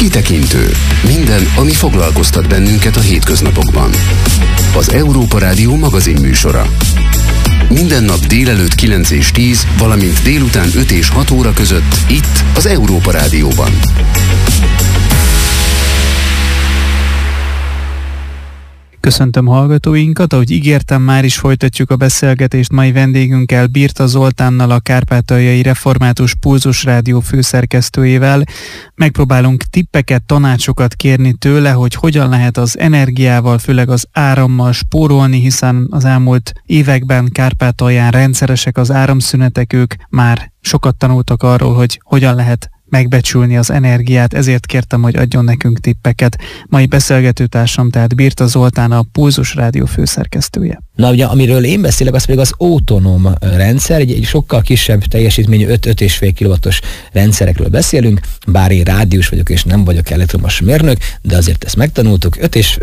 Kitekintő. Minden, ami foglalkoztat bennünket a hétköznapokban. Az Európa Rádió magazin műsora. Minden nap délelőtt 9 és 10, valamint délután 5 és 6 óra között itt az Európa Rádióban. Köszöntöm hallgatóinkat, ahogy ígértem, már is folytatjuk a beszélgetést mai vendégünkkel, Birta Zoltánnal, a Kárpátaljai Református Pulzus Rádió főszerkesztőjével. Megpróbálunk tippeket, tanácsokat kérni tőle, hogy hogyan lehet az energiával, főleg az árammal spórolni, hiszen az elmúlt években Kárpátalján rendszeresek az áramszünetek, ők már sokat tanultak arról, hogy hogyan lehet megbecsülni az energiát, ezért kértem, hogy adjon nekünk tippeket. Mai beszélgetőtársam tehát Birta Zoltán, a Pulzus Rádió főszerkesztője. Na ugye, amiről én beszélek, az pedig az autonóm rendszer, egy sokkal kisebb teljesítményű 5-5,5 kW-os rendszerekről beszélünk, bár én rádiós vagyok és nem vagyok elektromos mérnök, de azért ezt megtanultuk,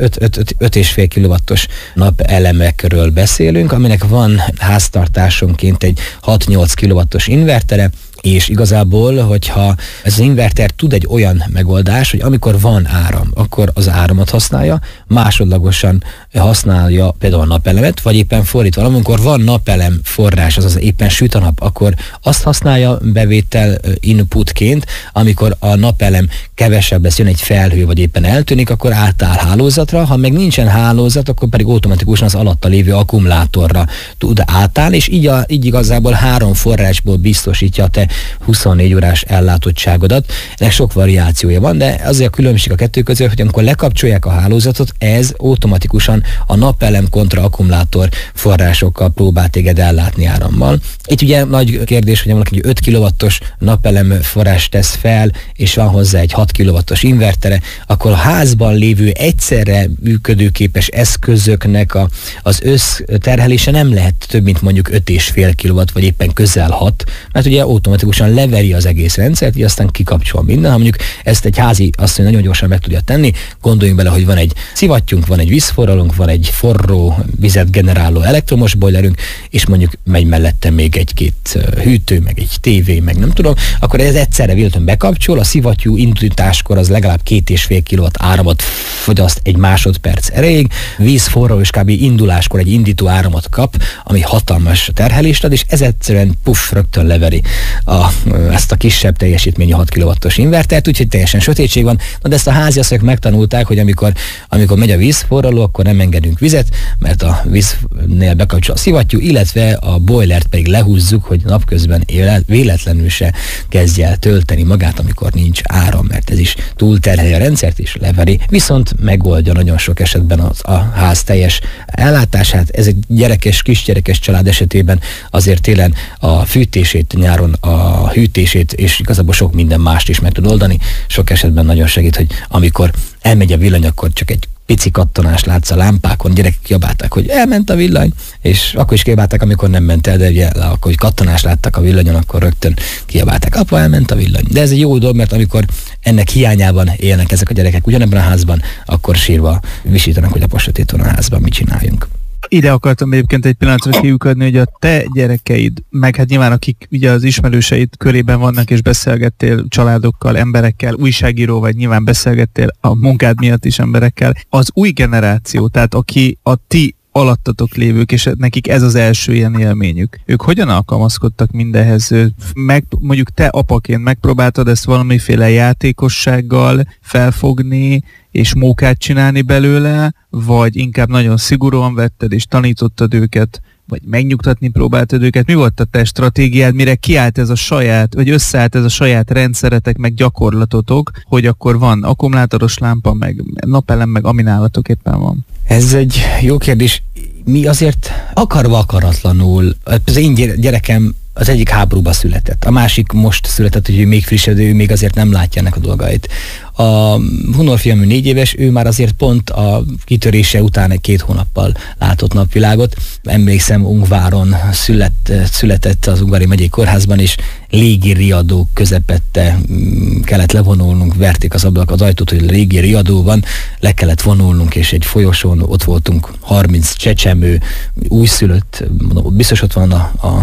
5,5 kW-os napelemekről beszélünk, aminek van háztartásonként egy 6-8 kW-os invertere, és igazából, hogyha ez az inverter tud egy olyan megoldás, hogy amikor van áram, akkor az áramot használja, másodlagosan használja például a napelemet, vagy éppen fordítva, amikor van napelem forrás, azaz éppen süt a nap, akkor azt használja bevétel inputként, amikor a napelem kevesebb lesz, jön egy felhő, vagy éppen eltűnik, akkor átáll hálózatra, ha meg nincsen hálózat, akkor pedig automatikusan az alatta lévő akkumulátorra tud átállni, és így igazából 3 forrásból biztosítja a te 24 órás ellátottságodat. Ennek sok variációja van, de azért a különbség a kettő között, hogy amikor lekapcsolják a hálózatot, ez automatikusan a napelem kontra akkumulátor forrásokkal próbál téged ellátni árammal. Itt ugye nagy kérdés, hogy valaki 5 kW-os napelem forrás tesz fel, és van hozzá egy 6 kW-os invertere, akkor a házban lévő egyszerre működőképes eszközöknek az összterhelése nem lehet több, mint mondjuk 5,5 kW, vagy éppen közel 6, mert ugye automatikusan leveri az egész rendszert, így aztán kikapcsol minden. Ha mondjuk ezt egy házi asszony nagyon gyorsan meg tudja tenni, gondoljunk bele, hogy van egy szivattyunk, van egy vízforralónk, van egy forró vizet generáló elektromos bojlerünk, és mondjuk megy mellette még egy-két hűtő, meg egy tévé, meg nem tudom, akkor ez egyszerre véletlenül bekapcsol, a szivattyú indításkor az legalább 2,5 kW áramot fogyaszt egy másodperc erejéig, vízforró és kb. Induláskor egy indító áramot kap, ami hatalmas terhelést ad, és ez egyszerűen rögtön leveri ezt a kisebb teljesítményű 6 kW-os invertert, úgyhogy teljesen sötétség van. Na de ezt a háziasszonyok megtanulták, hogy amikor megy a vízforraló, akkor nem engedünk vizet, mert a víznél bekapcsol a szivattyú, illetve a boilert pedig lehúzzuk, hogy napközben véletlenül se kezdje el tölteni magát, amikor nincs áram, mert ez is túlterheli a rendszert és leveri, viszont megoldja nagyon sok esetben a ház teljes ellátását. Ez egy kisgyerekes család esetében azért télen a fűtését, nyáron a hűtését, és igazából sok minden mást is meg tud oldani. Sok esetben nagyon segít, hogy amikor elmegy a villany, akkor csak egy pici kattanást látsz a lámpákon, gyerekek kiabálták, hogy elment a villany, és akkor is kiabálták, amikor nem ment el, de ugye akkor, hogy kattanást láttak a villanyon, akkor rögtön kiabálták, apa, elment a villany. De ez egy jó dolog, mert amikor ennek hiányában élnek ezek a gyerekek ugyanebben a házban, akkor sírva visítanak, hogy apa, sötét van a házban, mit csináljunk. Ide akartam egyébként egy pillanatra kiukadni, hogy a te gyerekeid, meg hát nyilván akik ugye az ismerőseid körében vannak, és beszélgettél családokkal, emberekkel, újságíró vagy, nyilván beszélgettél a munkád miatt is emberekkel. Az új generáció, tehát aki a ti alattatok lévők, és nekik ez az első ilyen élményük. Ők hogyan alkalmazkodtak mindehez? Mondjuk te apaként megpróbáltad ezt valamiféle játékossággal felfogni, és mókát csinálni belőle, vagy inkább nagyon szigorúan vetted, és tanítottad őket, vagy megnyugtatni próbáltad őket? Mi volt a te stratégiád, mire kiállt ez a saját, vagy összeállt ez a saját rendszeretek, meg gyakorlatotok, hogy akkor van akkumulátoros lámpa, meg napelem, meg ami nálatok éppen van? Ez egy jó kérdés. Mi azért akarva akaratlanul, az én gyerekem az egyik háborúba született, a másik most született, hogy ő még frissebb, ő még azért nem látja ennek a dolgait. A hunorfiam 4 éves, ő már azért pont a kitörése után 2 hónappal látott napvilágot. Emlékszem, Ungváron született az Ungvári megyei kórházban, és légi riadó közepette kellett levonulnunk, verték az ajtót, hogy légi riadó van, le kellett vonulnunk, és egy folyosón ott voltunk 30 csecsemő, újszülött, mondom, biztos ott van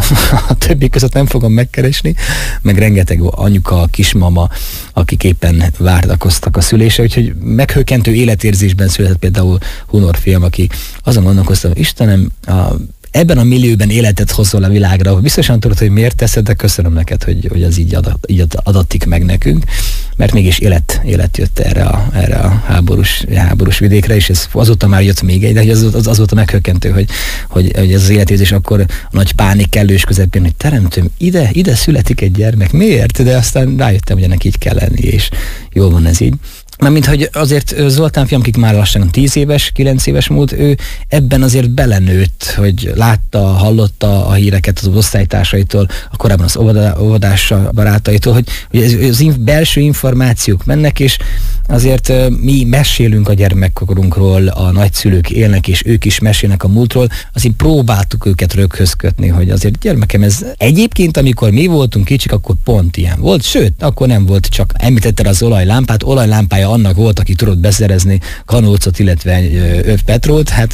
a többi között, nem fogom megkeresni, meg rengeteg anyuka, kismama, akik éppen vártak, foglalkoztak a szülése, úgyhogy meghökkentő életérzésben született például Hunor film, aki azon gondolkoztam, Istenem, ebben a millióben életet hozol a világra, biztosan tudod, hogy miért teszed, de köszönöm neked, hogy az így adatik meg nekünk, mert mégis élet jött erre a háborús vidékre, és ez azóta már jött még egy, de az volt a meghökkentő, hogy ez az életérzés akkor a nagy pánik kellős közepén, hogy teremtőm, ide születik egy gyermek, miért? De aztán rájöttem, hogy ennek így kell lenni, és jól van ez így. Mármint, hogy azért Zoltán fiam, akik már lassan 10 éves, 9 éves múlt, ő ebben azért belenőtt, hogy látta, hallotta a híreket az osztálytársaitól, a korábban az óvodás barátaitól, hogy az belső információk mennek, és azért mi mesélünk a gyermekkorunkról, a nagyszülők élnek, és ők is mesélnek a múltról, azért próbáltuk őket röghöz kötni, hogy azért gyermekem, ez egyébként, amikor mi voltunk kicsik, akkor pont ilyen volt, sőt, akkor nem volt, csak említetted az olajlámpája annak volt, aki tudott beszerezni kanócot, illetve petrót, hát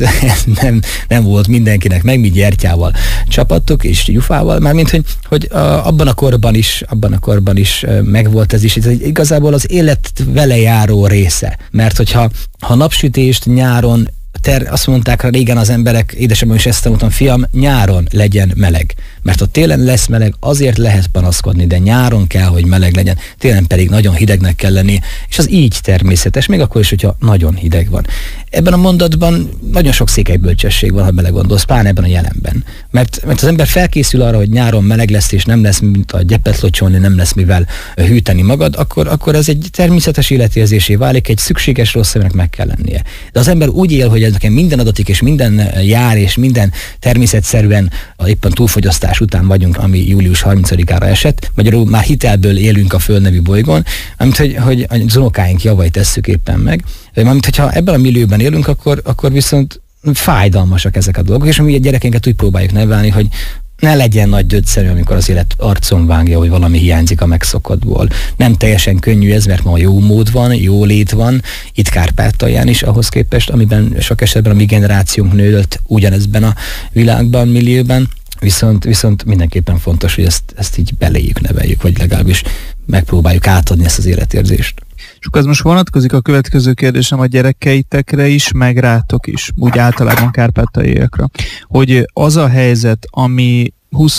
nem volt mindenkinek meg, mi gyertyával csapattuk, és gyufával, mármint, hogy abban a korban is megvolt ez is. Ez igazából az élet vele járó része, mert hogyha napsütést nyáron azt mondták régen az emberek, édesem is ezt tanultam, fiam, nyáron legyen meleg. Mert ha télen lesz meleg, azért lehet panaszkodni, de nyáron kell, hogy meleg legyen, télen pedig nagyon hidegnek kell lenni, és az így természetes, még akkor is, hogyha nagyon hideg van. Ebben a mondatban nagyon sok székely bölcsesség van, ha belegondolsz, pláne ebben a jelenben. Mert az ember felkészül arra, hogy nyáron meleg lesz, és nem lesz, mint a gyepet locsolni, nem lesz mivel hűteni magad, akkor ez egy természetes életérzésé válik, egy szükséges rossz embernek meg kell lennie. De az ember úgy él, hogy nekem minden adatik, és minden jár, és minden természetszerűen éppen túlfogyasztás után vagyunk, ami július 30-ára esett. Magyarul már hitelből élünk a Föld nevű bolygón, amit hogy az unokáink javait tesszük éppen meg. Mármint, hogyha ebben a millióban élünk, akkor viszont fájdalmasak ezek a dolgok, és mi a gyerekeinket úgy próbáljuk nevelni, hogy ne legyen nagy dödszerű, amikor az élet arcon vágja, hogy valami hiányzik a megszokottból. Nem teljesen könnyű ez, mert ma jó mód van, jó lét van, itt Kárpátalján is ahhoz képest, amiben sok esetben a mi generációnk nőtt ugyanezben a világban, millióban, viszont mindenképpen fontos, hogy ezt így beléjük neveljük, vagy legalábbis megpróbáljuk átadni ezt az életérzést. És akkor ez most vonatkozik a következő kérdésem a gyerekeitekre is, meg rátok is, úgy általában kárpátaljaiakra, hogy az a helyzet, ami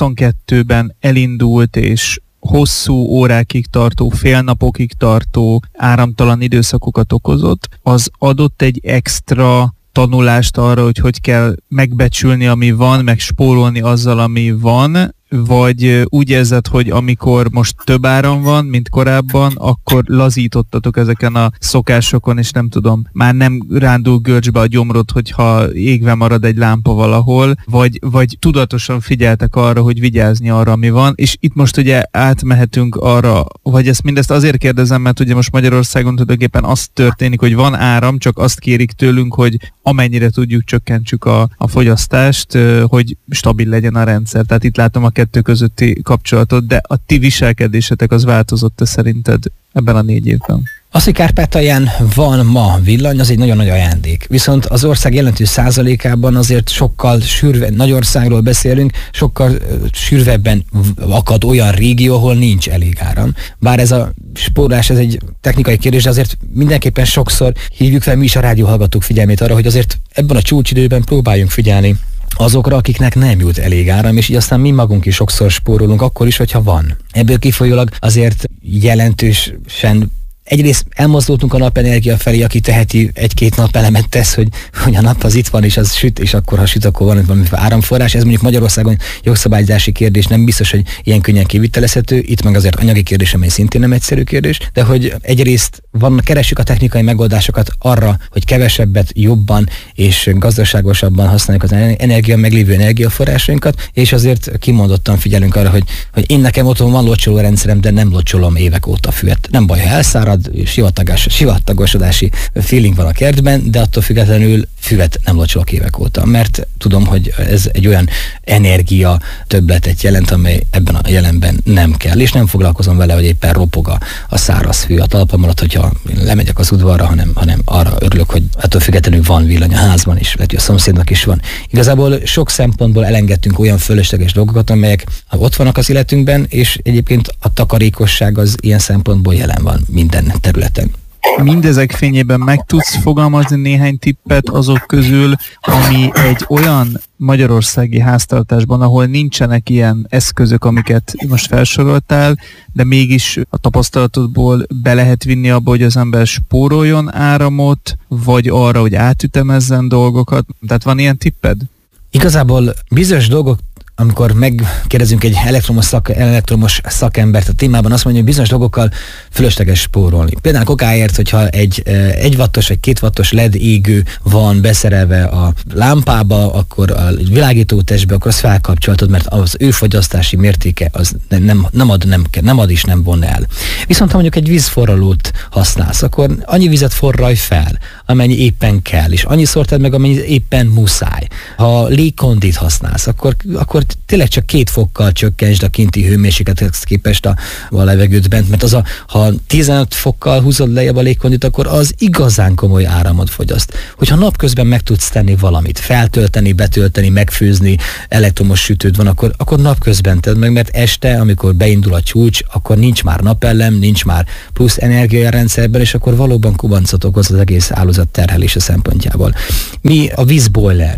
22-ben elindult, és hosszú órákig tartó, fél napokig tartó áramtalan időszakokat okozott, az adott egy extra tanulást arra, hogy kell megbecsülni, ami van, meg spórolni azzal, ami van, vagy úgy érzed, hogy amikor most több áram van, mint korábban, akkor lazítottatok ezeken a szokásokon, és nem tudom, már nem rándul görcsbe a gyomrod, hogyha égve marad egy lámpa valahol, vagy tudatosan figyeltek arra, hogy vigyázni arra, ami van, és itt most ugye átmehetünk arra, vagy mindezt azért kérdezem, mert ugye most Magyarországon tulajdonképpen az történik, hogy van áram, csak azt kérik tőlünk, hogy amennyire tudjuk, csökkentsük a fogyasztást, hogy stabil legyen a rendszer. Tehát itt látom a kettő közötti kapcsolatot, de a ti viselkedésetek az változott-e szerinted ebben a 4 évben? Az, hogy Kárpátalján van ma villany, az egy nagyon nagy ajándék. Viszont az ország jelentős százalékában azért sokkal Nagyországról beszélünk, sokkal sűrűbben akad olyan régió, ahol nincs elég áram. Bár ez a spórolás, ez egy technikai kérdés, de azért mindenképpen sokszor hívjuk fel mi is a rádióhallgatók figyelmét arra, hogy azért ebben a csúcsidőben próbáljunk figyelni azokra, akiknek nem jut elég áram, és így aztán mi magunk is sokszor spórolunk, akkor is, hogyha van. Ebből kifolyólag azért jelentősen egyrészt elmozdultunk a napenergia felé, aki teheti 1-2 napelemet tesz, hogy a nap az itt van, és az süt, és akkor, ha süt, akkor van valami áramforrás. Ez mondjuk Magyarországon jogszabályzási kérdés, nem biztos, hogy ilyen könnyen kivitelezhető. Itt meg azért anyagi kérdés, amely szintén nem egyszerű kérdés, de hogy egyrészt keressük a technikai megoldásokat arra, hogy kevesebbet, jobban és gazdaságosabban használjuk az energia meglévő energiaforrásainkat, és azért kimondottan figyelünk arra, hogy én nekem otthon van locsoló rendszerem, de nem locsolom évek óta füvet. Nem baj, ha elszárad, sivatagosodási feeling van a kertben, de attól függetlenül füvet nem locsolok évek óta, mert tudom, hogy ez egy olyan energia többletet jelent, amely ebben a jelenben nem kell, és nem foglalkozom vele, hogy éppen ropog a száraz fű a talpam alatt, hogyha lemegyek az udvarra, hanem arra örülök, hogy attól függetlenül van villany a házban is, lehet, hogy a szomszédnak is van. Igazából sok szempontból elengedtünk olyan fölösleges dolgokat, amelyek ott vannak az életünkben, és egyébként a takarékosság az ilyen szempontból jelen van minden területen. Mindezek fényében meg tudsz fogalmazni néhány tippet azok közül, ami egy olyan magyarországi háztartásban, ahol nincsenek ilyen eszközök, amiket most felsoroltál, de mégis a tapasztalatodból be lehet vinni abba, hogy az ember spóroljon áramot, vagy arra, hogy átütemezzen dolgokat. Tehát van ilyen tipped? Igazából bizonyos dolgok, amikor megkérdezünk egy elektromos szakembert a témában, azt mondja, hogy bizonyos dolgokkal fölösleges spórolni. Például kokáért, hogyha egy 1 wattos vagy 2 wattos LED égő van beszerelve a lámpába, akkor a világítótestbe, akkor azt felkapcsoltad, mert az ő fogyasztási mértéke az nem ad és nem von el. Viszont ha mondjuk egy vízforralót használsz, akkor annyi vizet forralj fel, amennyi éppen kell, és annyiszor tedd meg, amennyi éppen muszáj. Ha légkondit használsz, akkor tényleg csak 2 fokkal csökkentsd a kinti hőmérséklethez képest a levegőt bent, mert ha 15 fokkal húzod lejjebb a légkondit, akkor az igazán komoly áramot fogyaszt. Hogyha napközben meg tudsz tenni valamit, feltölteni, betölteni, megfőzni, elektromos sütőd van, akkor napközben tedd meg, mert este, amikor beindul a csúcs, akkor nincs már napellem, nincs már plusz energia a rendszerben, és akkor valóban kubancot okoz az egész hálózat terhelése szempontjából. Mi a vízboiler?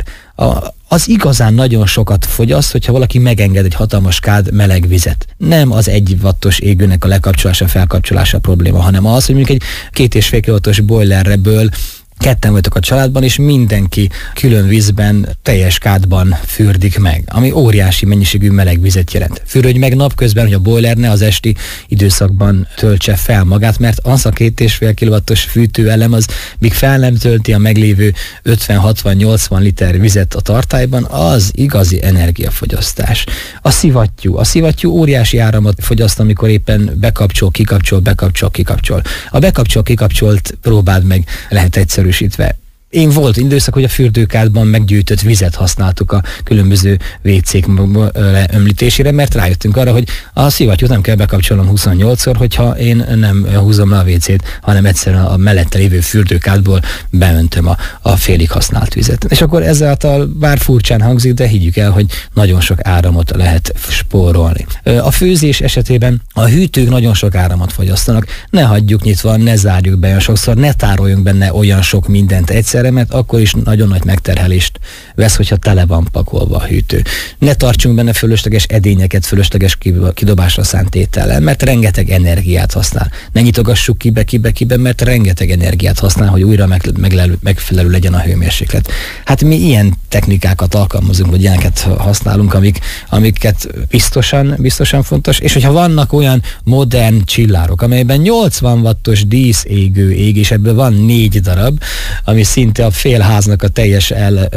Az igazán nagyon sokat fogyaszt, hogyha valaki megenged egy hatalmas kád meleg vizet. Nem az 1 wattos égőnek a lekapcsolása, felkapcsolása a probléma, hanem az, hogy mondjuk egy 2,5 kilowattos boilerből ketten vagytok a családban, és mindenki külön vízben, teljes kádban fürdik meg, ami óriási mennyiségű meleg vizet jelent. Fürödj meg napközben, hogy a boiler ne az esti időszakban töltse fel magát, mert az a 2,5 kilowattos fűtőelem, az míg fel nem tölti a meglévő 50-60-80 liter vizet a tartályban, az igazi energiafogyasztás. A szivattyú óriási áramot fogyaszt, amikor éppen bekapcsol, kikapcsol. A bekapcsol-kikapcsolt próbáld meg, lehet egyszerűsítve. Én volt időszak, hogy a fürdőkádban meggyűjtött vizet használtuk a különböző WC-k ömlítésére, mert rájöttünk arra, hogy a szivattyút nem kell bekapcsolnom 28-szor, hogyha én nem húzom le a WC-t, hanem egyszerűen a mellette lévő fürdőkádból beöntöm a félig használt vizet. És akkor ezáltal bár furcsán hangzik, de higgyük el, hogy nagyon sok áramot lehet spórolni. A főzés esetében a hűtők nagyon sok áramot fogyasztanak. Ne hagyjuk nyitva, ne zárjuk be olyan sokszor, ne tároljunk benne olyan sok mindent egyszerre, mert akkor is nagyon nagy megterhelést vesz, hogyha tele van pakolva a hűtő. Ne tartsunk benne fölösleges edényeket, fölösleges kidobásra szánt étellel, mert rengeteg energiát használ. Ne nyitogassuk kibe, mert rengeteg energiát használ, hogy újra megfelelő legyen a hőmérséklet. Hát mi ilyen technikákat alkalmazunk, vagy ilyeneket használunk, amiket biztosan fontos, és hogyha vannak olyan modern csillárok, amelyben 80 wattos díszégő ég, és ebből van 4 darab, ami szinte a félháznak a teljes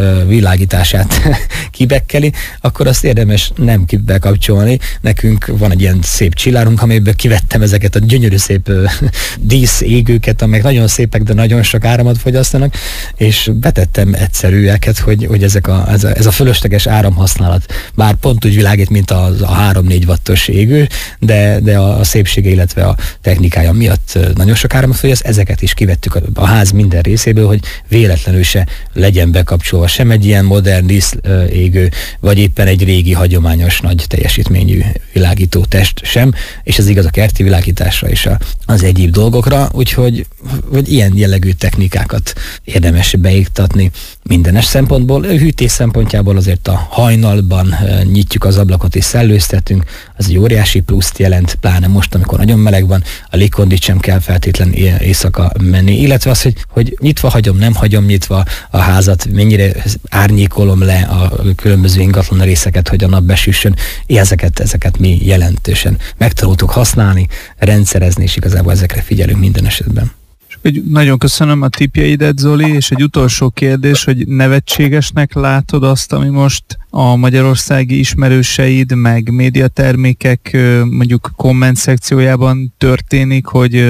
világítását kibekkeli, akkor azt érdemes nem bekapcsolni. Nekünk van egy ilyen szép csillárunk, amelyből kivettem ezeket a gyönyörű szép díszégőket, amelyek nagyon szépek, de nagyon sok áramot fogyasztanak, és betettem egyszerűeket, hogy ez a fölösleges áramhasználat bár pont úgy világít, mint a 3-4 wattos égő, de a szépsége, illetve a technikája miatt nagyon sok áramot fogyaszt. Ezeket is kivettük a ház minden részéből, hogy véletlenül se legyen bekapcsolva sem egy ilyen modern díszégő, vagy éppen egy régi, hagyományos, nagy teljesítményű világító test sem, és ez igaz a kerti világításra és az egyéb dolgokra, úgyhogy ilyen jellegű technikákat érdemes beiktatni mindenes szempontból. A hűtés szempontjából azért a hajnalban nyitjuk az ablakot és szellőztetünk, az egy óriási pluszt jelent, pláne most, amikor nagyon meleg van, a légkondit sem kell feltétlen éjszaka menni, illetve az, hogy nyitva hagyom, nem hagyom nyitva a házat, mennyire árnyékolom le a különböző ingatlan részeket, hogy a nap besüssön. Ezeket mi jelentősen megtanultuk használni, rendszerezni, és igazából ezekre figyelünk minden esetben. Nagyon köszönöm a tippjeidet, Zoli, és egy utolsó kérdés, hogy nevetségesnek látod azt, ami most a magyarországi ismerőseid, meg médiatermékek mondjuk komment szekciójában történik,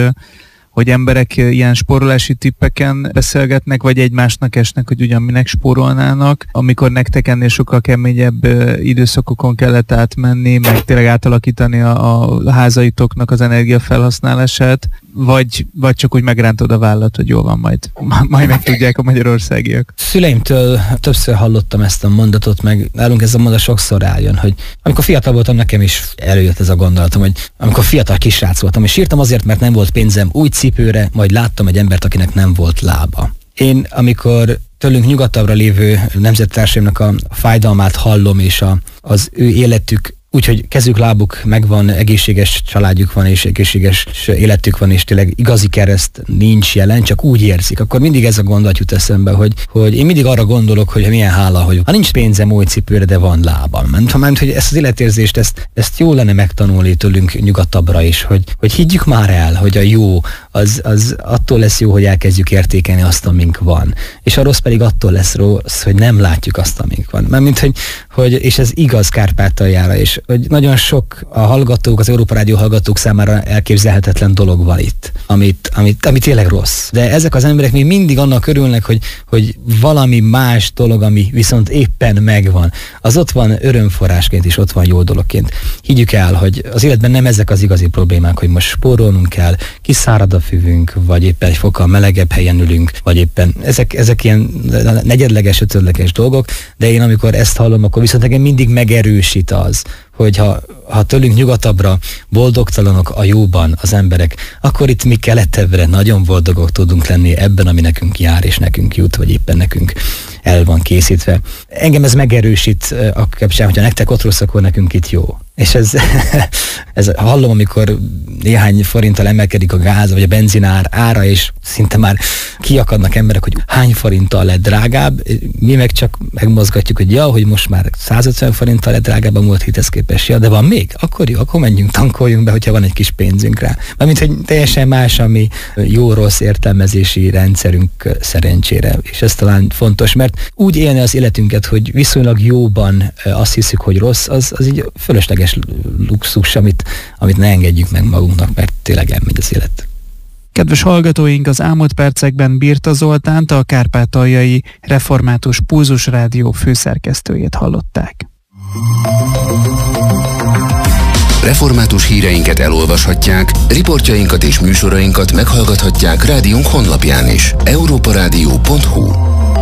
hogy emberek ilyen spórolási tippeken beszélgetnek, vagy egymásnak esnek, hogy ugyan minek spórolnának, amikor nektek ennél sokkal keményebb időszakokon kellett átmenni, meg tényleg átalakítani a házaitoknak az energiafelhasználását, vagy csak úgy megrántod a vállat, hogy jól van, majd megtudják a magyarországiak. Szüleimtől többször hallottam ezt a mondatot, meg nálunk ez a mondat sokszor rájön, hogy amikor fiatal voltam, nekem is előjött ez a gondolatom, hogy amikor fiatal kisrác voltam, és írtam azért, mert nem volt pénzem új cipőre, majd láttam egy embert, akinek nem volt lába. Én, amikor tőlünk nyugatabbra lévő nemzettársaimnak a fájdalmát hallom, és az ő életük úgyhogy kezük, lábuk megvan, egészséges családjuk van, és egészséges életük van, és tényleg igazi kereszt nincs jelen, csak úgy érzik. Akkor mindig ez a gondolat jut eszembe, hogy én mindig arra gondolok, hogy milyen hála, hogy ha nincs pénzem új cipőre, de van lábam. Mert hogy ezt az életérzést, ezt jó lenne megtanulni tőlünk nyugatabbra is, hogy higgyük már el, hogy a jó, az attól lesz jó, hogy elkezdjük értékelni azt, amink van. És a rossz pedig attól lesz rossz, hogy nem látjuk azt, amink van. Mert mint hogy és ez igaz Kárpátaljára, és hogy nagyon sok a hallgatók, az Európa Rádió hallgatók számára elképzelhetetlen dolog van itt, ami tényleg rossz. De ezek az emberek még mindig annak örülnek, hogy valami más dolog, ami viszont éppen megvan, az ott van örömforrásként, és ott van jó dologként. Higgyük el, hogy az életben nem ezek az igazi problémák, hogy most spórolnunk kell, kiszárad a füvünk, vagy éppen egy fokkal melegebb helyen ülünk, vagy éppen ezek ilyen negyedleges, ötödleges dolgok, de én amikor ezt hallom, akkor viszont nekem mindig megerősít az, hogy ha tőlünk nyugatabbra boldogtalanok a jóban az emberek, akkor itt mi keletebbre nagyon boldogok tudunk lenni ebben, ami nekünk jár és nekünk jut, vagy éppen nekünk el van készítve. Engem ez megerősít a kapcsán, hogyha nektek ott rossz, akkor nekünk itt jó. És ez hallom, amikor néhány forinttal emelkedik a gáz, vagy a benzinár ára, és szinte már kiakadnak emberek, hogy hány forinttal lett drágább. Mi meg csak megmozgatjuk, hogy hogy most már 150 forinttal lett drágább a múlt héthez képest. Ja, de van még? Akkor jó, akkor menjünk, tankoljunk be, hogyha van egy kis pénzünk rá. Mármint, hogy teljesen más, ami jó-rossz értelmezési rendszerünk szerencsére. És ez talán fontos, mert úgy élni az életünket, hogy viszonylag jóban azt hiszük, hogy rossz, az így fölösleges luxus, amit ne engedjük meg magunknak, mert tényleg elmegy az élet. Kedves hallgatóink, az elmúlt percekben Birta Zoltánt, a Kárpátaljai Református Pulzus Rádió főszerkesztőjét hallották. Református híreinket elolvashatják, riportjainkat és műsorainkat meghallgathatják rádiónk honlapján is. europaradio.hu.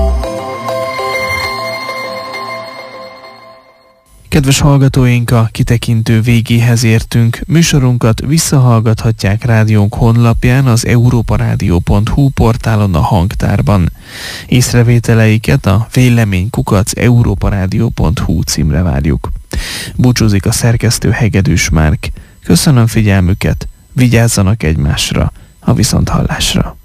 Kedves hallgatóink, a kitekintő végéhez értünk. Műsorunkat visszahallgathatják rádiónk honlapján, az europaradio.hu portálon, a hangtárban. Észrevételeiket a vélemény@europaradio.hu címre várjuk. Búcsúzik a szerkesztő, Hegedűs Márk. Köszönöm figyelmüket, vigyázzanak egymásra, a viszonthallásra.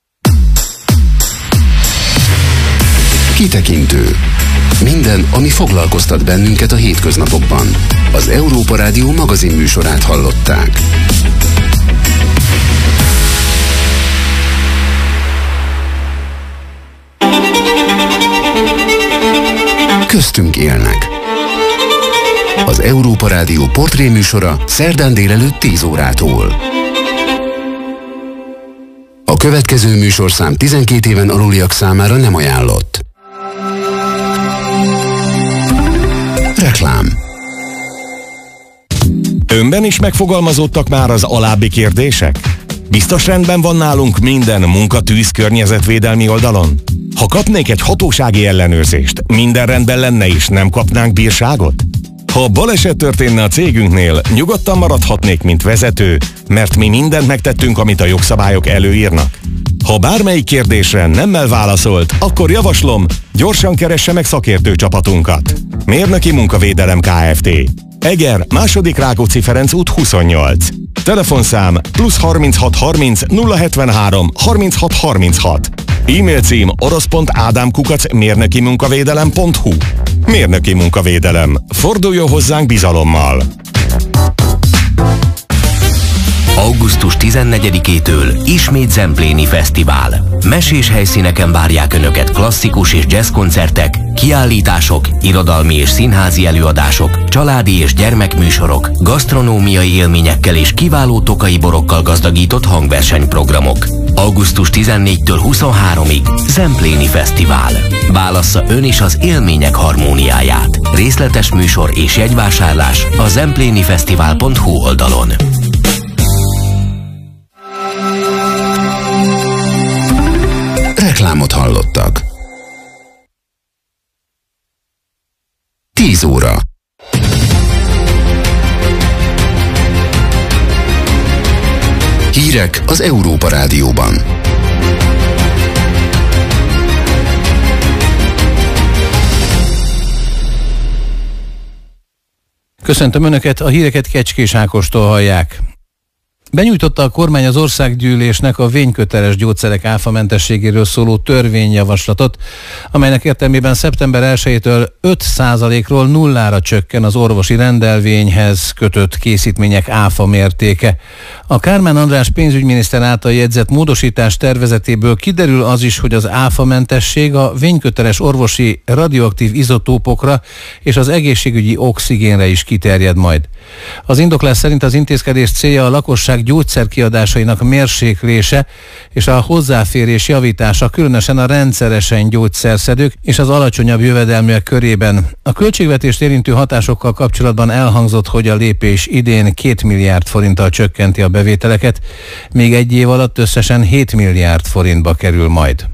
Kitekintő. Minden, ami foglalkoztat bennünket a hétköznapokban. Az Európa Rádió magazin műsorát hallották. Köztünk élnek. Az Európa Rádió portréműsora szerdán délelőtt 10 órától. A következő műsorszám 12 éven aluliak számára nem ajánlott. Reklám. Önben is megfogalmazódtak már az alábbi kérdések? Biztos rendben van nálunk minden munkatűz környezetvédelmi oldalon? Ha kapnék egy hatósági ellenőrzést, minden rendben lenne és nem kapnánk bírságot? Ha baleset történne a cégünknél, nyugodtan maradhatnék, mint vezető, mert mi mindent megtettünk, amit a jogszabályok előírnak. Ha bármelyik kérdésre nemmel válaszolt, akkor javaslom, gyorsan keresse meg szakértő csapatunkat. Mérnöki Munkavédelem Kft. Eger, II. Rákóczi Ferenc út 28. Telefonszám +36 30 073 36 36. E-mail cím orosz.ádám@mérnökimunkavédelem.hu. Mérnöki Munkavédelem. Forduljon hozzánk bizalommal! Augusztus 14-től ismét Zempléni Fesztivál. Mesés helyszíneken várják Önöket klasszikus és jazz koncertek, kiállítások, irodalmi és színházi előadások, családi és gyermekműsorok, gasztronómiai élményekkel és kiváló tokai borokkal gazdagított hangversenyprogramok. Augusztus 14-től 23-ig Zempléni Fesztivál. Válassza ön is az élmények harmóniáját. Részletes műsor és jegyvásárlás a zemplénifesztivál.hu oldalon. Reklámot hallottak. 10 óra. Hírek Hírek az Európa Rádióban. Köszöntöm Önöket, a híreket Kecskés Ákostól hallják. Benyújtotta a kormány az országgyűlésnek a vényköteles gyógyszerek áfamentességéről szóló törvényjavaslatot, amelynek értelmében szeptember 1-től 5%-ról 0-ra csökken az orvosi rendelvényhez kötött készítmények áfa mértéke. A Kármán András pénzügyminiszter által jegyzett módosítás tervezetéből kiderül az is, hogy az áfamentesség a vényköteles orvosi radioaktív izotópokra és az egészségügyi oxigénre is kiterjed majd. Az indoklás szerint az intézkedés célja a lakosság gyógyszerkiadásainak mérséklése és a hozzáférés javítása, különösen a rendszeresen gyógyszerszedők és az alacsonyabb jövedelműek körében. A költségvetést érintő hatásokkal kapcsolatban elhangzott, hogy a lépés idén 2 milliárd forinttal csökkenti a bevételeket, még egy év alatt összesen 7 milliárd forintba kerül majd.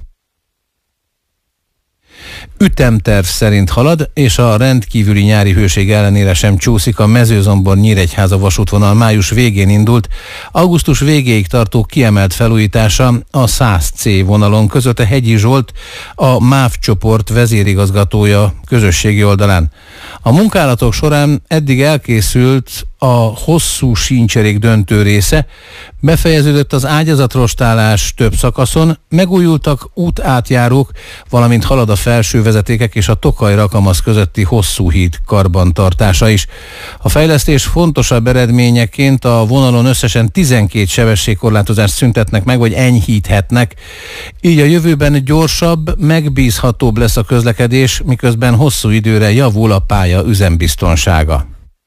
Ütemterv szerint halad, és a rendkívüli nyári hőség ellenére sem csúszik a Mezőzombor-Nyíregyháza vasútvonal május végén indult, augusztus végéig tartó kiemelt felújítása a 100C vonalon között a Hegyi Zsolt, a MÁV csoport vezérigazgatója közösségi oldalán. A munkálatok során eddig elkészült a hosszú síncserék döntő része, befejeződött az ágyazatrostálás több szakaszon, megújultak útátjárók, valamint halad a felső vezetékek és a Tokaj-Rakamasz közötti hosszú híd karbantartása is. A fejlesztés fontosabb eredményeként a vonalon összesen 12 sebességkorlátozást szüntetnek meg, vagy enyhíthetnek. Így a jövőben gyorsabb, megbízhatóbb lesz a közlekedés, miközben hosszú időre javul a pálya üzembiztonsága.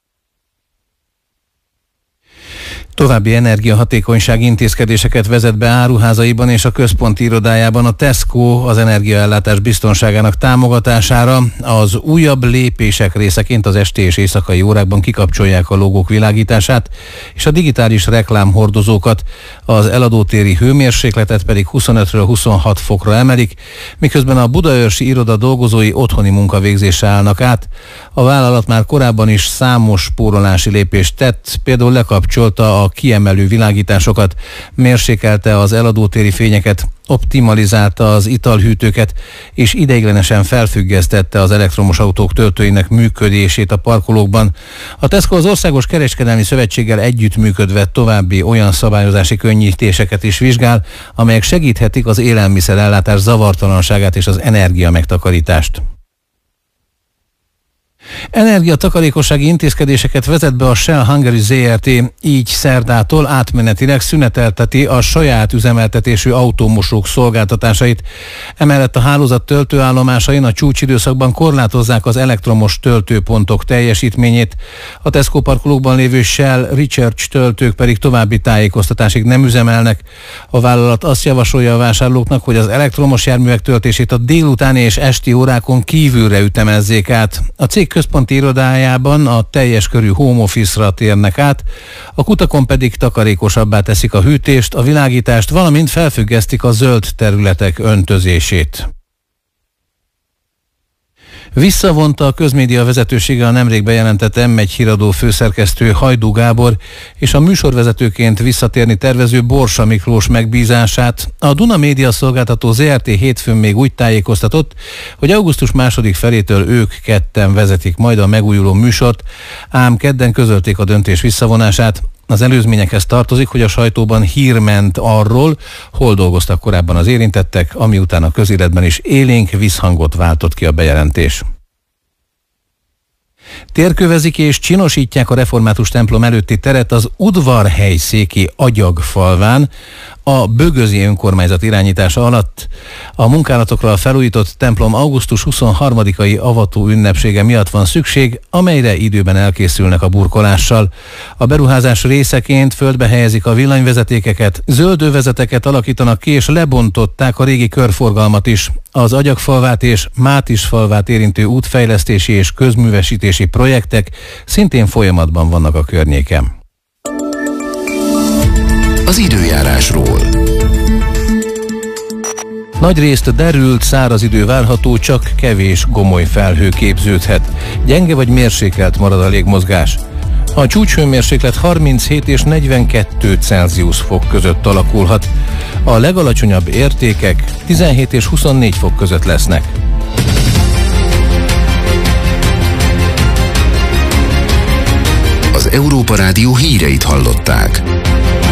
További energiahatékonysági intézkedéseket vezet be áruházaiban és a központi irodájában a Tesco az energiaellátás biztonságának támogatására. Az újabb lépések részeként az esti és éjszakai órákban kikapcsolják a logók világítását és a digitális reklámhordozókat, az eladótéri hőmérsékletet pedig 25-ről 26 fokra emelik, miközben a budaörsi iroda dolgozói otthoni munkavégzésre állnak át. A vállalat már korábban is számos spórolási lépést tett, például lekapcsolta a kiemelő világításokat, mérsékelte az eladótéri fényeket, optimalizálta az italhűtőket, és ideiglenesen felfüggesztette az elektromos autók töltőinek működését a parkolókban. A Tesco az Országos Kereskedelmi Szövetséggel együttműködve további olyan szabályozási könnyítéseket is vizsgál, amelyek segíthetik az élelmiszerellátás zavartalanságát és az energia megtakarítást. Energiatakarékossági intézkedéseket vezet be a Shell Hungary Zrt., így szerdától átmenetileg szünetelteti a saját üzemeltetésű autómosók szolgáltatásait. Emellett a hálózat töltőállomásain a csúcsidőszakban korlátozzák az elektromos töltőpontok teljesítményét. A Tesco parkolókban lévő Shell Recharge töltők pedig további tájékoztatásig nem üzemelnek. A vállalat azt javasolja a vásárlóknak, hogy az elektromos járművek töltését a délutáni és esti órákon kívülre ütemezzék át. A cég központi irodájában a teljes körű home office-ra térnek át, a kutakon pedig takarékosabbá teszik a hűtést, a világítást, valamint felfüggesztik a zöld területek öntözését. Visszavonta a közmédia vezetősége a nemrég bejelentett M1 híradó főszerkesztő Hajdú Gábor és a műsorvezetőként visszatérni tervező Borsa Miklós megbízását. A Duna Média Szolgáltató Zrt. Hétfőn még úgy tájékoztatott, hogy augusztus második felétől ők ketten vezetik majd a megújuló műsort, ám kedden közölték a döntés visszavonását. Az előzményekhez tartozik, hogy a sajtóban hír ment arról, hol dolgoztak korábban az érintettek, ami után a közéletben is élénk visszhangot váltott ki a bejelentés. Térkövezik és csinosítják a református templom előtti teret az udvarhelyszéki Agyagfalván, a Bögözi önkormányzat irányítása alatt. A munkálatokra a felújított templom augusztus 23-ai avató ünnepsége miatt van szükség, amelyre időben elkészülnek a burkolással. A beruházás részeként földbe helyezik a villanyvezetékeket, zöld övezeteket alakítanak ki, és lebontották a régi körforgalmat is. Az Agyagfalvát és Mátisfalvát érintő útfejlesztési és közművesítési projektek szintén folyamatban vannak a környéken. Az időjárásról. Nagyrészt derült, száraz idő várható, csak kevés gomoly felhő képződhet. Gyenge vagy mérsékelt marad a légmozgás. A csúcshőmérséklet 37 és 42 Celsius fok között alakulhat. A legalacsonyabb értékek 17 és 24 fok között lesznek. Az Európa Rádió híreit hallották.